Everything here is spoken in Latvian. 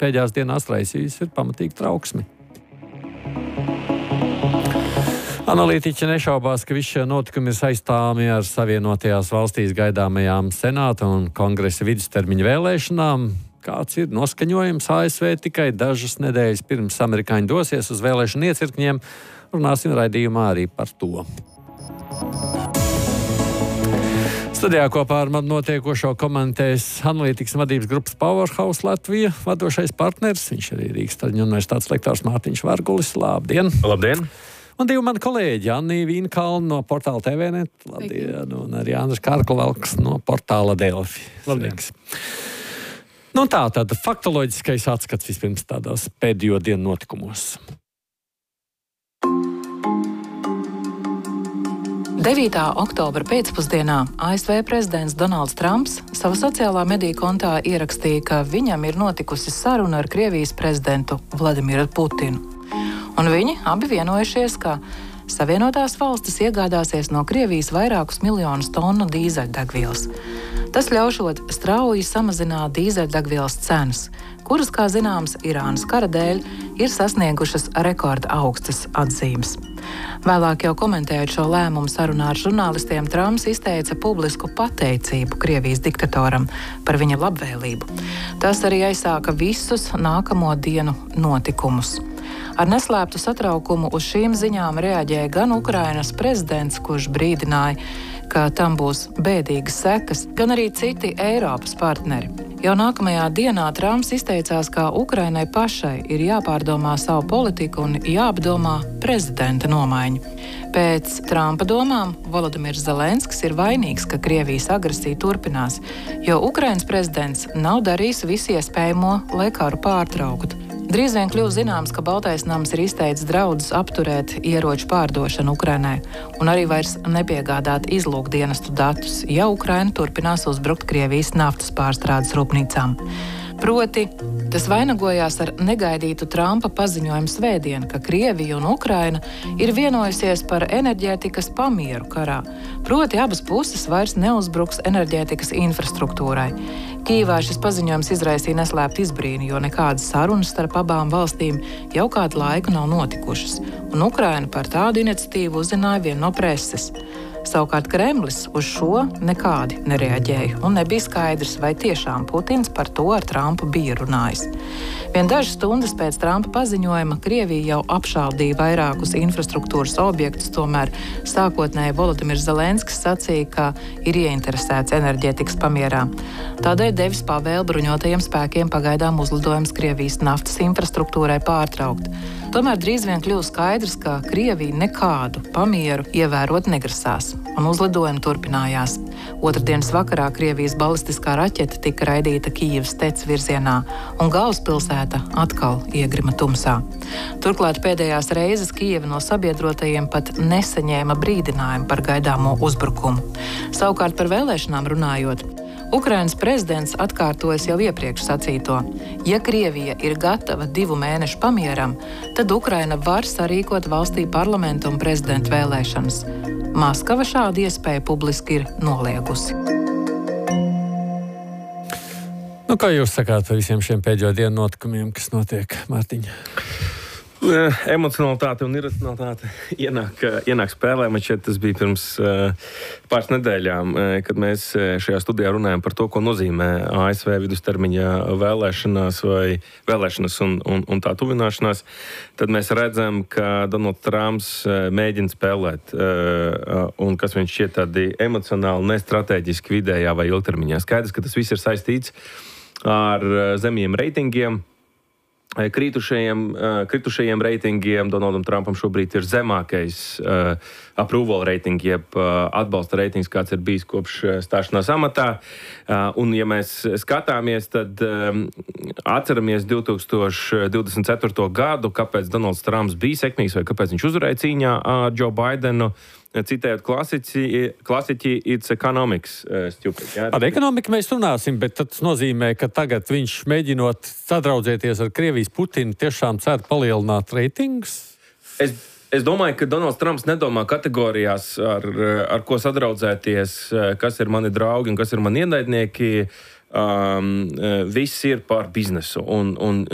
pēdējās dienās raisījusi ir pamatīgi trauksmi. Analītiķi nešaubās, ka visi šie notikumi ir saistāmi ar Savienotajās valstīs gaidāmajām senāta un kongresa vidustermiņa vēlēšanām. Kāds ir noskaņojums ASV tikai dažas nedēļas pirms amerikāņi dosies uz vēlēšanu iecirkņiem? Runāsim raidījumā arī par to. Studijā kopā ar mani notiekošo komentēs analītikas vadības grupas Powerhouse Latvija vadošais partners. Viņš arī Rīgas Traģiņu universitātes lektors Mārtiņš Vargulis. Labdien! Labdien! Un divi mani kolēģi, Anna Vīnkalna no portāla TVNet, labdien, un arī Andris Kārklevalks no portāla Delfi. Labdien! Nu tā, tad faktoloģiskais atskats vispirms tādos pēdējo dienu notikumos. 9. oktobra pēcpusdienā ASV prezidents Donalds Trumps savā sociālā mediju kontā ierakstīja, ka viņam ir notikusi saruna ar Krievijas prezidentu Vladimiru Putinu. Un viņi abi vienojušies, ka Savienotās valstis iegādāsies no Krievijas vairākus miljonus tonu dīzeļdegvielas. Tas ļaušot strauji samazināt dīzeļdegvielas cenas, kuras, kā zināms, Irānas kara dēļ ir sasniegušas rekorda augstas atzīmes. Vēlāk jau komentējot šo lēmumu sarunā ar žurnālistiem, Trumps izteica publisku pateicību Krievijas diktatoram par viņa labvēlību. Tas arī aizsāka visus nākamo dienu notikumus. Ar neslēptu satraukumu uz šīm ziņām reaģēja gan Ukrainas prezidents, kurš brīdināja, ka tam būs bēdīgas sekas, gan arī citi Eiropas partneri. Jau nākamajā dienā Trumps izteicās, ka Ukrainai pašai ir jāpārdomā savu politiku un jāapdomā prezidenta nomaiņu. Pēc Trumpa domām Volodimirs Zelenskis ir vainīgs, ka Krievijas agresija turpinās, jo Ukrainas prezidents nav darījis visu iespējamo, lai karu pārtrauktu. Drīz vien kļūs zināms, ka Baltais nams ir izteicis draudus apturēt ieroču pārdošanu Ukrainai un arī vairs nepiegādāt izlūkdienestu datus, ja Ukraina turpinās uzbrukt Krievijas naftas pārstrādes rūpnīcām. Proti, tas vainagojās ar negaidītu Trumpa paziņojumu svētdien, ka Krievija un Ukraina ir vienojusies par enerģētikas pamieru karā. Proti, abas puses vairs neuzbruks enerģētikas infrastruktūrai. Kīvā šis paziņojums izraisīja neslēptu izbrīnu, jo nekādas sarunas starp abām valstīm jau kādu laiku nav notikušas, un Ukraina par tādu iniciatīvu uzzināja viena no preses. Savukārt Kremlis uz šo nekādi nereaģēja, un nebija skaidrs, vai tiešām Putins par to ar Trumpu bija runājis. Vien dažas stundas pēc Trumpa paziņojuma Krievija jau apšaudīja vairākus infrastruktūras objektus, tomēr sākotnēji Volodimirs Zelenskis sacīja, ka ir ieinteresēts enerģētikas pamierā. Tādēļ devis pavēli bruņotajiem spēkiem pagaidām uzlidojums Krievijas naftas infrastruktūrai pārtraukt. Tomēr drīz vien kļūst skaidrs, ka Krievija nekādu pamieru ievērot negrasās, un uzlidojumi turpinājās. Otrdienas vakarā Krievijas balistiskā raķete tika raidīta Kijivas TEC virzienā, un galvaspilsēta atkal iegrima tumsā. Turklāt pēdējās reizes Kijeva no sabiedrotajiem pat nesaņēma brīdinājumu par gaidāmo uzbrukumu. Savukārt par vēlēšanām runājot, Ukrainas prezidents atkārtojas jau iepriekš sacīto. Ja Krievija ir gatava 2 mēnešu pamieram, tad Ukraina var sarīkot valstī parlamentu un prezidentu vēlēšanas. Maskava šādu iespēju publiski ir noliegusi. Nu, kā jūs sakāt par visiem šiem pēdējo dienu notikumiem, kas notiek, Mārtiņ? Emocionalitāte un iracionalitāte ienāk spēlē. Man šķiet, tas bija pirms pāris nedēļām, kad mēs šajā studijā runājam par to, ko nozīmē ASV vidustermiņa vēlēšanas un tā tuvināšanās. Tad mēs redzam, ka Donalds Trumps mēģina spēlēt, un kas viņš šķiet tādi emocionāli, nestrateģiski vidējā vai ilgtermiņā. Skaidrs, ka tas viss ir saistīts ar zemiem reitingiem. Kritušajiem reitingiem. Donaldam Trumpam šobrīd ir zemākais approval reiting, jeb atbalsta reitings, kāds ir bijis kopš stāšanās amatā. Un ja mēs skatāmies, tad atceramies 2024. gadu, kāpēc Donalds Trumps bija sekmīgs vai kāpēc viņš uzvarēja cīņā ar Joe Bidenu. Citējot klasiķi, it's economics stupid. Jā? Par ekonomiku mēs runāsim, bet tas nozīmē, ka tagad viņš mēģinot sadraudzēties ar Krievijas Putinu tiešām cer palielināt reitingus? Es domāju, ka Donalds Trumps nedomā kategorijās, ar ko sadraudzēties, kas ir mani draugi un kas ir mani ienaidnieki. Viss ir par biznesu. Un